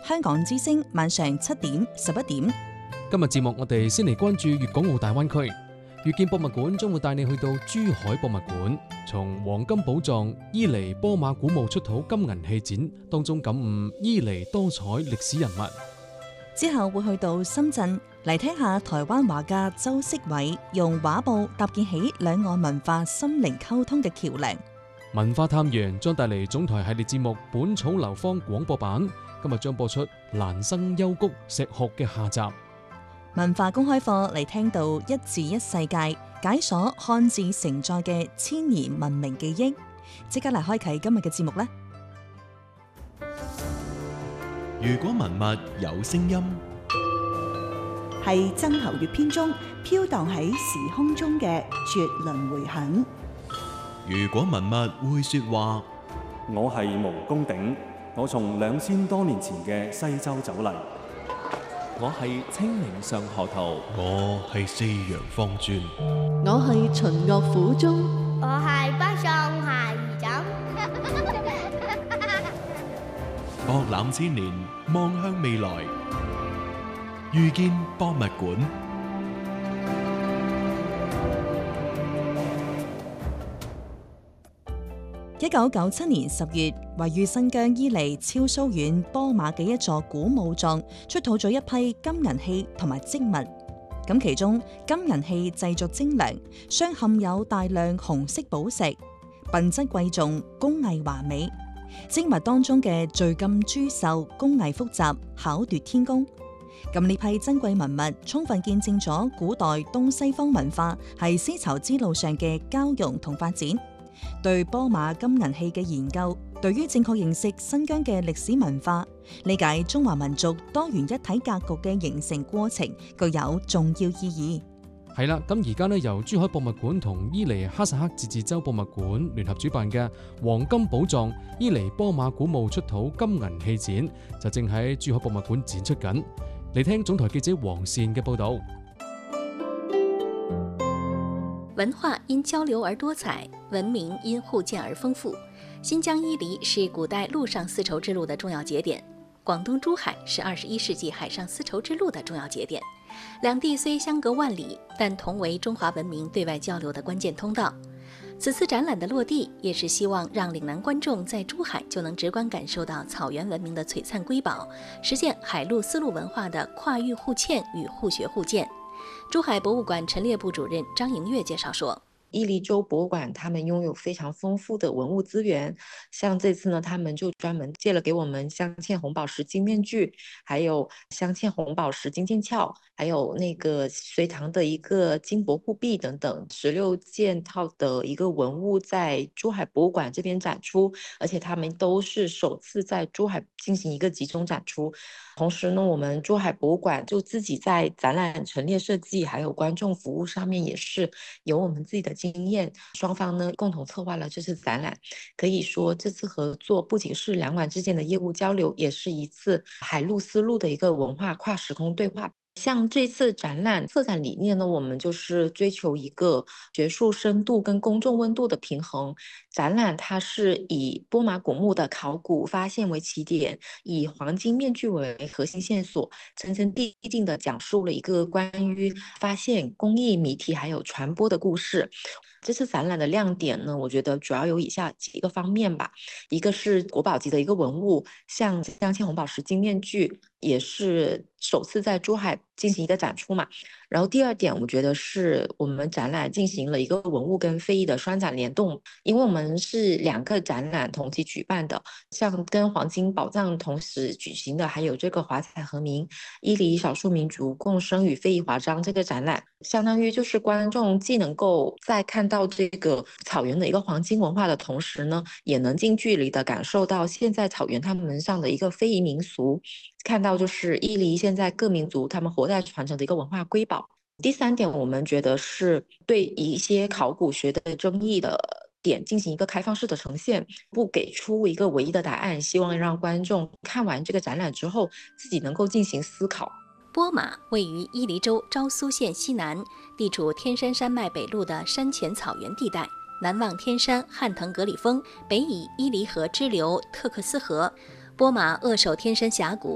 香港之聲晚上7點、11點。 今日節目我哋先嚟關注粵港澳大灣區。遇見博物館將會帶你去到珠海博物館，從黃金寶藏伊犁波馬古墓出土金銀器展當中感悟伊犁多彩歷史人物。 之後會去到深圳嚟聽下台灣畫家周式偉用畫布搭建起兩岸文化心靈溝通嘅橋樑。 文化探源將帶嚟總台系列節目《本草流芳》廣播版，今日將播出蘭生幽谷石學嘅下集。 文化公開課嚟聽到一字一世界，解鎖漢字承載嘅千年文明記憶。即刻嚟開啟今日嘅節目啦！ 如果文物有聲音， 係曾侯乙編中飄蕩喺時空中嘅絕倫迴響。 如果文物會說話， 我係毛公鼎，我從2000多年前嘅西周走嚟。 我係清明上河圖， 我係四羊方尊， 我係秦樂府中， 我係北宋孩兒枕。 博覽千年，望向未來，遇見博物館。 1997年10月，位於新疆伊犁超蘇縣波馬嘅一座古墓葬出土咗一批金銀器同埋織物。咁其中金銀器製作精良，鑲嵌有大量紅色寶石，品質貴重，工藝華美。織物當中嘅聚金珠繡工藝複雜，巧奪天工。咁呢批珍貴文物充分見證咗古代東西方文化喺絲綢之路上嘅交融同發展。對波馬金銀器嘅研究，對於正確認識新疆嘅歷史文化，理解中華民族多元一體格局嘅形成過程，具有重要意義。 係啦，咁而家呢，由珠海博物館同伊犁哈薩克自治州博物館聯合主辦嘅黃金寶藏伊犁波馬古墓出土金銀器展，就正喺珠海博物館展出緊。嚟聽總台記者黃善嘅報道。 文化因交流而多彩，文明因互鉴而豐富。新疆伊犁是古代陆上絲綢之路的重要節點，廣東珠海是21世紀海上絲綢之路的重要節點。兩地雖相隔萬里，但同為中華文明對外交流的關鍵通道。此次展覽的落地，也是希望讓嶺南觀眾在珠海就能直觀感受到草原文明的璀璨瑰寶，實現海陸絲路文化的跨域互嵌與互學互鑑。珠海博物館陳列部主任張瑩月介紹說， 伊犁州博物館他們擁有非常豐富的文物資源，像這次呢，他們就專門借了給我們鑲嵌紅寶石金面具，還有鑲嵌紅寶石金劍鞘，還有那個隋唐的一個金帛護臂等等16件套的一個文物在珠海博物館這邊展出，而且他們都是首次在珠海進行一個集中展出。同時呢，我們珠海博物館就自己在展覽陳列設計還有觀眾服務上面也是有我們自己的經驗，雙方呢共同策劃了這次展覽。可以說這次合作不僅是兩館之間的業務交流，也是一次海陸絲路的一個文化跨時空對話。像這次展覽策展理念呢，我們就是追求一個學術深度跟公眾溫度的平衡。展覽它是以波馬古墓的考古發現為起點，以黃金面具為核心線索，層層遞進的講述了一個關於發現、工藝、謎題還有傳播的故事。這次展覽的亮點呢，我覺得主要有以下幾個方面吧。一個是國寶級的一個文物，像鑲嵌紅寶石金面具，也是首次在珠海進行一個展出嘛。然後第二點，我覺得是我們展覽進行了一個文物跟非遺的雙展聯動，因為我們是兩個展覽同期舉辦的，像跟黃金寶藏同時舉行的，還有這個華彩和鳴伊犁少數民族共生與非遺華章這個展覽，相當於就是觀眾既能夠在看到這個草原的一個黃金文化的同時呢，也能近距離的感受到現在草原他們上的一個非遺民俗，看到就是伊犁現在各民族他們活在傳承的一個文化瑰寶。第三點，我們覺得是對一些考古學的爭議的點進行一個開放式的呈現，不給出一個唯一的答案，希望讓觀眾看完這個展覽之後自己能夠進行思考。 波馬位於伊犁州昭蘇縣西南，地處天山山脈北麓的山前草原地帶，南望天山漢騰格里峰，北以伊犁河支流特克斯河。波馬扼守天山峽谷，